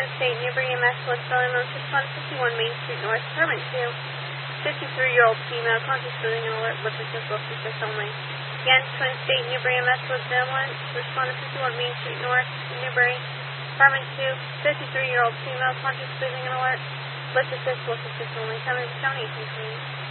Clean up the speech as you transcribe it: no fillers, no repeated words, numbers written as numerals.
Twin State, Newbury EMS, Woodsville, Ambulance 6151 Main Street North, Department 2. 53-year-old female, conscious breathing and alert, lip assist, lip assist only. Again, Twin State, Newbury EMS, Woodsville, responded 51 Main Street North, Newbury, Department 2. 53-year-old female, conscious breathing and alert, lip assist only. Tell me the county, please.